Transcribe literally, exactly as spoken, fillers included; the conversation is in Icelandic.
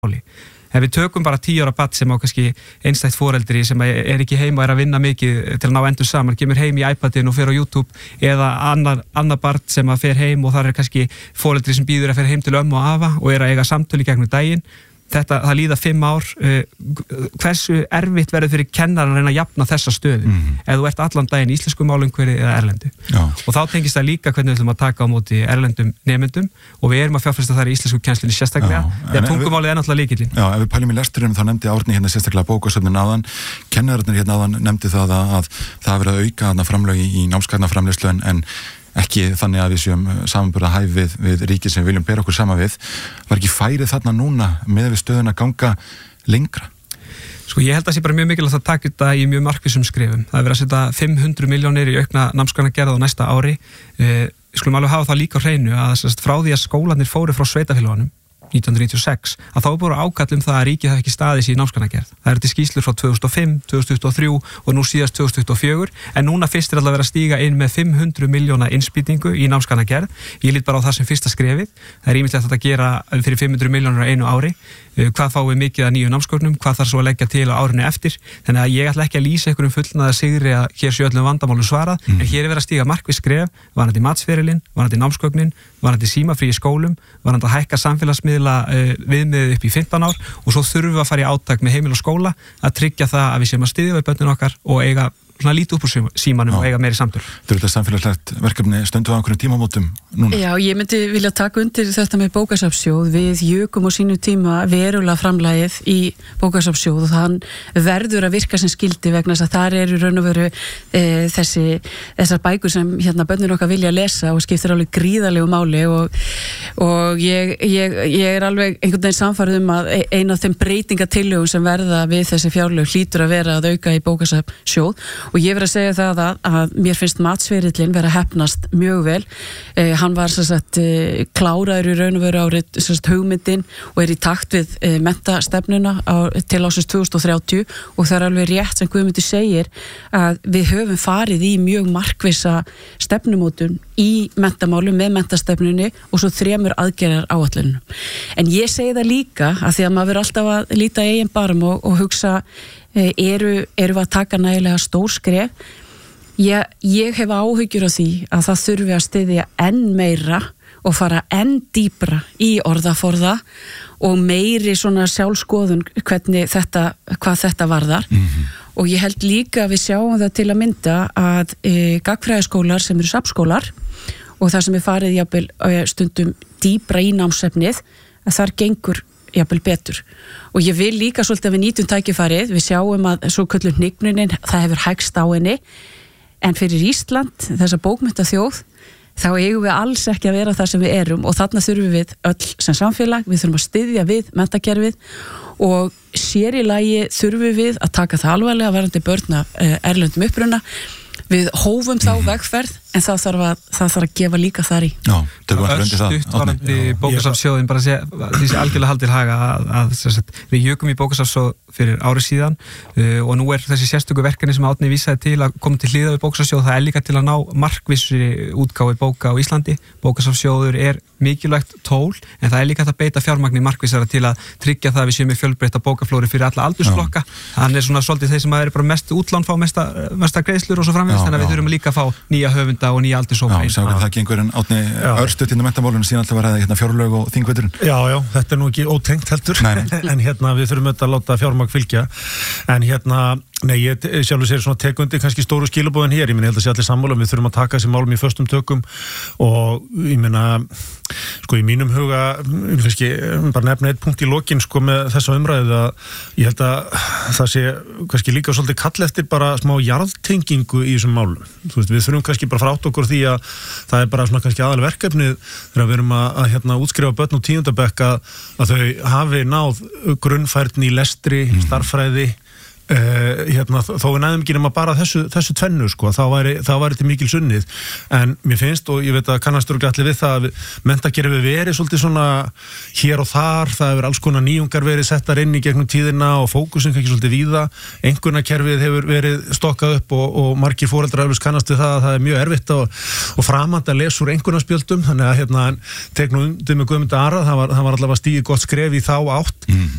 máli. Ef við tökum bara tíu ára barn sem á kannski einstætt foreldri sem er ekki heima og er að vinna mikið til að ná endur saman, kemur heim í iPadin og fer á YouTube, eða annar, annar barn sem að fer heim og þar er kannski foreldri sem býður að fer heim til ömmu og afa og er að eiga samtöl í gegnum daginn. Þetta, það líða fimm ár, uh, hversu erfitt verður fyrir kennaran að reyna að jafna þessa stöðu, mm. ef þú ert allan daginn í íslensku málumhverfi eða erlendu. Já. Og þá tengist það líka hvernig við ætlum að taka á móti erlendum nemendum og við erum að fjárfesta þar í íslensku kennslinni sérstaklega, þegar tungumálið er náttúrulega lykillinn. Já, ef við pælum í lesturinn þá nefndi Árni hérna sérstaklega bókasöfnin áðan, kennararnir hérna áðan nefndi það að, að það hafi verið að auka þarna framlög í námsgagnaframleiðslu en, en ekki þannig að við séum samanburða hæf við, við ríkið sem við viljum bera okkur saman við. Var ekki færið þarna núna með við stöðuna ganga lengra? Sko ég held að það sé bara mjög mikilvægt að taka þetta í mjög markvissum skrefum. Það er verið að setja fimm hundruð milljónir í aukna námsgagnagerð á næsta ári. Við skulum alveg hafa það líka á hreinu að frá því að skólarnir fóru frá sveitarfélögunum nítján hundruð níutíu og sex, að þá er búið ákall um það að ríkið hafi ekki staðið sér í námsgagnagerð. Það eru til skýrslur frá tvö þúsund og fimm, tvö þúsund tuttugu og þrjú og nú síðast tvö þúsund tuttugu og fjögur, en núna fyrst er alltaf verið að stíga inn með fimm hundruð milljóna innspýtingu í námsgagnagerð. Ég lít bara á það sem fyrsta skrefið. Það er ýmislegt að gera fyrir fimm hundruð milljónir á einu ári. Hvað fáum við mikið að nýju námsgögnum, hvað þarf svo að leggja til á árinu eftir. Þannig að ég ætla ekki að lýsa einhverjum fullnaða sigri að hér sé öllum vandamálum svarað, mm. en hér er verið að stíga markviss skref, varðandi matsferilinn, varðandi námsgögnin, varðandi símafrí í skólum, varðandi að hækka samfélagsmiðla uh, viðmiðið upp í fimmtán ár og svo þurfum við að fara í átak með heimil og skóla að tryggja það að við séum að styðja við börnin okkar og eiga svona lítið upp úr símanum og eiga meiri samtöl. Þetta er þetta samfélagslegt verkefni stundu á einhverjum tímamótum núna? Já, ég myndi vilja taka undir þetta með bókasafnssjóð. Við jukum á sínu tíma verulega framlagið í bókasafnssjóð og þann verður að virka sem skildi vegna þess að þar eru raun og veru e, þessi, þessar bækur sem hérna börnin okkar vilja lesa og skiptir alveg gríðarlegu máli og, og ég, ég, ég er alveg einhvern veginn samfærið um að ein af þeim breytingatillögum sem verða við þessi fjárlög hlýtur að vera að auka í bókasafnssjóð. Og ég verið að segja það að, að mér finnst matsferillin vera heppnast mjög vel. Eh, hann var sem sagt eh, kláraður í raun og veru árið sem sagt hugmyndin og er í takt við eh, menntastefnuna á, til ásins tvö þúsund og þrjátíu og það er alveg rétt sem Guðmundur segir að við höfum farið í mjög markvissa stefnumótun í mentamálum með mentastefnunni og svo þremur aðgerðar áætlunum. En ég segi það líka að því að maður verður alltaf að líta eigin barm og, og hugsa eru, eru við að taka nægilega stór skref. Ég, ég hef áhyggjur af því að það þurfi að styðja enn meira og fara enn dýpra í orðaforða og meiri svona sjálfskoðun hvernig þetta, hvað þetta varðar. Mm-hmm. Og ég held líka að við sjáum það til að mynda að e, gagnfræðaskólar sem eru safnskólar og það sem er farið jafnvel e, stundum dýpra í námsefnið, að þar gengur jafnvel betur. Og ég vil líka svolítið að við nýtum tækifærið, við sjáum að svo köllum hnignunin, það hefur hægst á henni, en fyrir Ísland, þessa bókmenntaþjóð, þá eigum við alls ekki að vera það sem við erum og þarna þurfum við öll sem samfélag, við þurfum að styðja við menntakerfið og sér í lagi þurfum við að taka það alvarlega varðandi börn af erlendum uppruna. Við hófum þá vegferð en það þarf að, það þarf að gefa líka þar í. Já, tökum við að það. Öll varandi bókasafnssjóðin bara sé, því sé algjörlega haldið haga að, að, að við jökum í bókasafnssjóð fyrir ári síðan uh, og nú er þessi sérstöku verkefni sem Árni vísaði til að koma til hliða við bókasafnssjóð, það er líka til að ná markvissri útgáfu bóka á Íslandi. Bókasafnssjóður er mikilvægt tól en það er líka að beita fjármagni markvissara til að tryggja það að við séum með fjölbreytta bókaflóri fyrir alla aldursflokka. Hann er svona svolítið þeir sem eru bara mest útlán fá mesta, mesta greiðslur og svo framvegis, þannig að við þurfum líka að fá nýja höfunda og nýja aldurshópa. Já, sáum það gengur en Árni örstutt inn á menntamálunum síðan alltaf var það hérna fjárlög og þingveturinn. Já, já, þetta er nú ekki ótengt heldur, en hérna við þurfum auðvitað að láta fjármagn fylgja, en hérna nei, ég sjálfur sér svona tekundi kannski stóru skilabóðin hér, ég meina, ég held að sé allir sammála, við þurfum að taka þessi málum í föstum tökum og ég meina, sko í mínum huga, kannski bara nefna eitt punkt í lokin, sko með þessa umræðu að ég held að það sé kannski líka svolítið kall eftir bara smá jarðtengingu í þessum málum. Þú veist, við þurfum kannski bara frátt okkur því að það er bara svona kannski aðal verkefnið þegar við erum að, að hérna útskrifa börn og tíundabekk að, að þau hafi náð grunnfærni í lestri, mm. starffræði, Uh, hérna, þó við næðum ekki nema bara þessu, þessu tvennu sko, þá væri, þá væri þetta mikil sunnið, en mér finnst og ég veit að kannastur og allir við það að menntakerfi verið svolítið svona hér og þar, það hefur alls konar nýjungar verið settar inn í gegnum tíðina og fókusin ekki svolítið víða, einhvernakerfið hefur verið stokkað upp og, og margir foreldrar alveg kannast við það að það er mjög erfitt og, og framand að lesa úr einhvernaspjöldum, þannig að hérna, teknum undir með Guðmund Ara, það var, það var allavega stigið gott skref í þá átt, mm.